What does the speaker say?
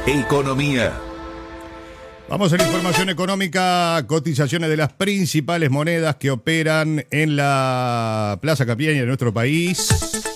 Economía. Vamos a la información económica, cotizaciones de las principales monedas que operan en la Plaza Campiña de nuestro país.